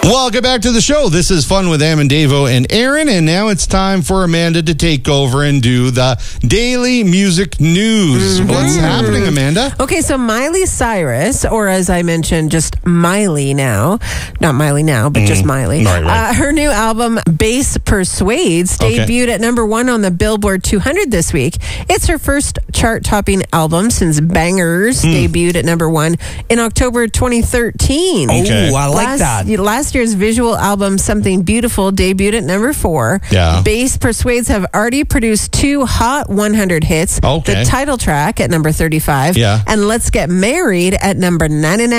Welcome back to the show. This is Fun with Amandavo and Aaron, and now it's time for Amanda to take over and do the daily music news. What's happening, Amanda? Okay, so Miley Cyrus, or as I mentioned, just Miley now. Not Miley now, but just Miley. Right. Her new album, Bass Persuades, debuted at number 1 on the Billboard 200 this week. It's her first chart-topping album since Bangers debuted at number 1 in October 2013. Okay. Oh, I like that. Last year's visual album, Something Beautiful, debuted at number 4. Yeah. Bass Persuades have already produced 2 Hot 100 hits. Okay. The title track at number 35. Yeah. And Let's Get Married at number 99.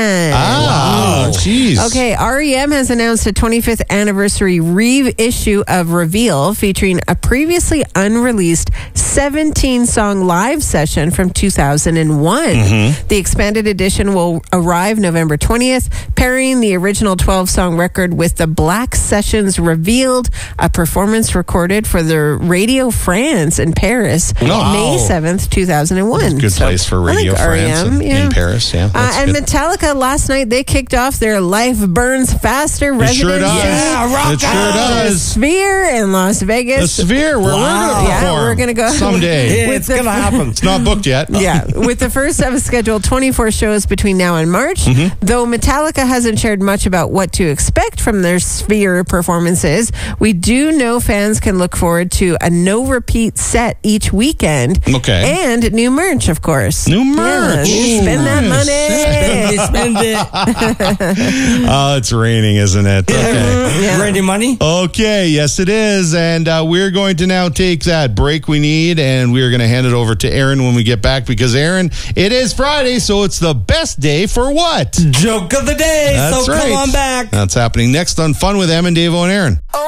Ah, jeez. Okay, REM has announced a 25th anniversary reissue of Reveal featuring a previously unreleased 17-song live session from 2001. The expanded edition will arrive November 20th, pairing the original 12-song record with the Black Sessions Revealed, a performance recorded for the Radio France in Paris, May 7th, 2001. Good place for Radio France REM, in Paris. Yeah, and Metallica last night, they kicked off their Life Burns Faster residency. It sure does. Yeah, rock It sure on. does. Sphere in Las Vegas. The Sphere, where we're going to perform. we're going to go someday. It's going to happen. It's not booked yet. Yeah, with the first of a scheduled 24 shows between now and March. Though Metallica hasn't shared much about what to expect from their Sphere performances, we do know fans can look forward to a no-repeat set each weekend. Okay. And new merch, of course. New merch. Yeah, spend that money. Spend it. Oh, it's raining, isn't it? Okay. Yeah. Ready money? Okay, yes it is. And we're going to now take that break we need, and we're going to hand it over to Aaron when we get back, because Aaron, it is Friday, so it's the best day for what? Joke of the day. That's so right. come on back. That's happening next on Fun with Amandavo and Aaron.